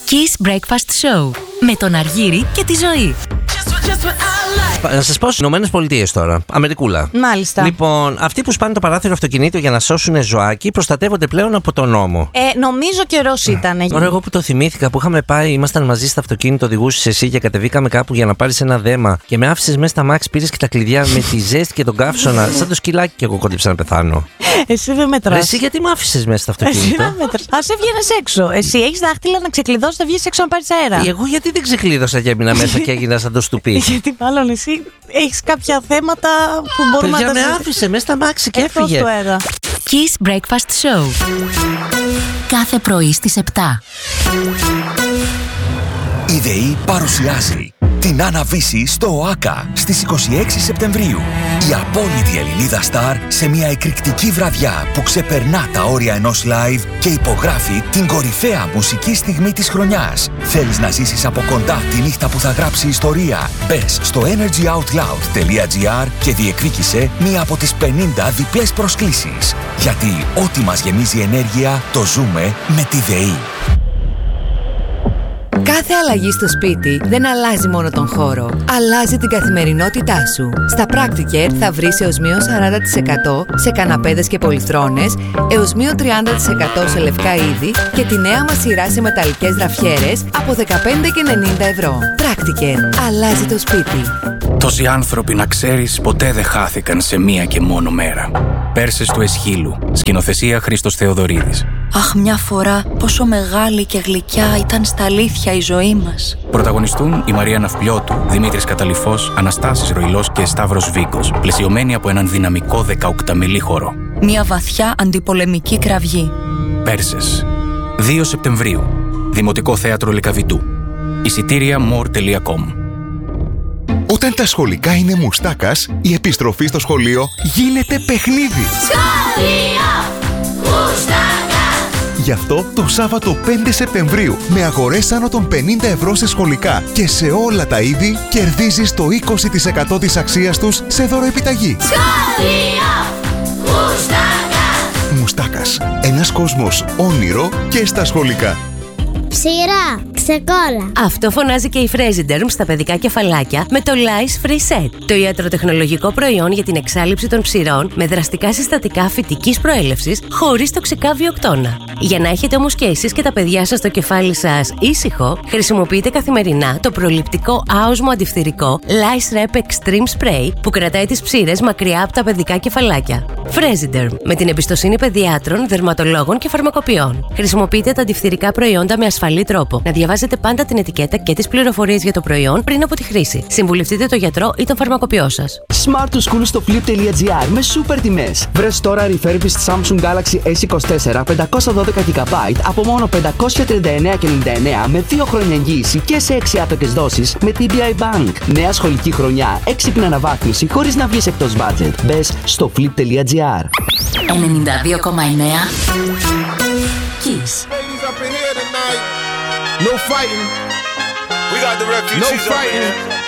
Kiss Breakfast Show με τον Αργύρη και τη Ζωή. Να σας πω στις Ηνωμένες Πολιτείες τώρα, Αμερικούλα. Μάλιστα. Λοιπόν, αυτοί που σπάνε το παράθυρο αυτοκινήτου για να σώσουν ζωάκι προστατεύονται πλέον από τον νόμο. Νομίζω καιρός ήταν. Τώρα, εγώ που το θυμήθηκα, που είχαμε πάει, ήμασταν μαζί στο αυτοκίνητο, οδηγούσες εσύ και κατεβήκαμε κάπου για να πάρεις ένα δέμα και με άφησες μέσα στα μάξι, πήρες και τα κλειδιά με τη ζέστη και τον καύσωνα, σαν το σκυλάκι, και εγώ κόντυψα να πεθάνω. Εσύ δεν μετράς. Εσύ γιατί με άφησες μέσα στο αυτοκίνητο? Εσύ δεν μετράς. Ας έβγαινες έξω. Εσύ έχεις δάχτυλα να ξεκλειδώσεις, θα βγεις έξω να πάρεις αέρα. Εγώ γιατί δεν ξεκλείδωσα και έμεινα μέσα και έγινα σαν το στουπί? Γιατί μάλλον εσύ έχεις κάποια θέματα που μπορούμε να τα με άφησε μέσα στα μάξι και έφυγε. Kiss Breakfast Show. Κάθε πρωί στις 7. Η ΔΕΗ παρουσιάζει την Άννα Βύση στο ΟΑΚΑ στις 26 Σεπτεμβρίου. Η απόλυτη Ελληνίδα στάρ σε μια εκρηκτική βραδιά που ξεπερνά τα όρια ενός live και υπογράφει την κορυφαία μουσική στιγμή της χρονιάς. Θέλεις να ζήσεις από κοντά τη νύχτα που θα γράψει ιστορία? Μπες στο energyoutloud.gr και διεκδίκησε μία από τις 50 διπλές προσκλήσεις. Γιατί ό,τι μας γεμίζει ενέργεια το ζούμε με τη ΔΕΗ. Κάθε αλλαγή στο σπίτι δεν αλλάζει μόνο τον χώρο, αλλάζει την καθημερινότητά σου. Στα Practicare θα βρεις έως μείον 40% σε καναπέδες και πολυθρόνες, έως μείον 30% σε λευκά είδη και τη νέα μας σειρά σε μεταλλικές ραφιέρες από 15,90 ευρώ. Practicare. Αλλάζει το σπίτι. Τόσοι άνθρωποι, να ξέρεις, ποτέ δεν χάθηκαν σε μία και μόνο μέρα. Πέρσες του Εσχύλου. Σκηνοθεσία Χρήστος Θεοδωρίδης. Αχ, μια φορά πόσο μεγάλη και γλυκιά ήταν στα αλήθεια η ζωή μας. Πρωταγωνιστούν η Μαρία Ναυπλιώτου, Δημήτρης Καταλυφός, Αναστάσης Ροϊλός και Σταύρος Βίκος, πλαισιωμένοι από έναν δυναμικό 18μελή χώρο. Μια βαθιά αντιπολεμική κραυγή. Πέρσες. 2 Σεπτεμβρίου. Δημοτικό Θέατρο Λυκαβητού. Εισιτήρια more.com. Όταν τα σχολικά είναι μουστάκας, η επιστροφή στο σχολείο γίνεται παιχνίδι. Σχολείο μουστάκα. Γι' αυτό το Σάββατο 5 Σεπτεμβρίου, με αγορές άνω των 50 ευρώ σε σχολικά και σε όλα τα είδη, κερδίζεις το 20% της αξίας τους σε δωροεπιταγή. Σχολείο μουστάκα. Μουστάκας. Ένας κόσμος όνειρο και στα σχολικά. Ψηρά, ξεκόλα. Αυτό φωνάζει και η Fresiderm στα παιδικά κεφαλάκια με το Lice Free Set. Το ιατροτεχνολογικό προϊόν για την εξάλειψη των ψηρών με δραστικά συστατικά φυτικής προέλευσης χωρίς τοξικά βιοκτώνα. Για να έχετε όμως και εσείς και τα παιδιά σας το κεφάλι σας ήσυχο, χρησιμοποιείτε καθημερινά το προληπτικό άοσμο αντιφθυρικό Lice Rep Extreme Spray που κρατάει τις ψήρες μακριά από τα παιδικά κεφαλάκια. Fresiderm, με την εμπιστοσύνη παιδιάτρων, δερματολόγων και φαρμακοποιών. Χρησιμοποιείτε τα αντιφθυρικά προϊόντα με ασφαλή τρόπο. Να διαβάζετε πάντα την ετικέτα και τις πληροφορίες για το προϊόν πριν από τη χρήση. Συμβουλευτείτε τον γιατρό ή τον φαρμακοποιό σας. Smart to School στο flip.gr με σούπερ τιμές. Βρες τώρα refurbished Samsung Galaxy S24 512 GB από μόνο 539,99 με 2 χρόνια εγγύηση και σε 6 άπεκες δόσεις με TBI Bank. Νέα σχολική χρονιά, έξυπνη αναβάθμιση χωρίς να βγεις εκτός budget. Μπες στο flip.gr. 92,9 Kiss. No fighting. We got the refugees. No fighting.